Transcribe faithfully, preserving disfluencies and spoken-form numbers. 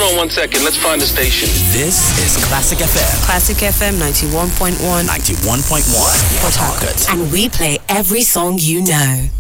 on one second. Let's find the station. This is Classic F M. Classic F M ninety-one point one. ninety-one point one. Port Harcourt. And we play every song you know.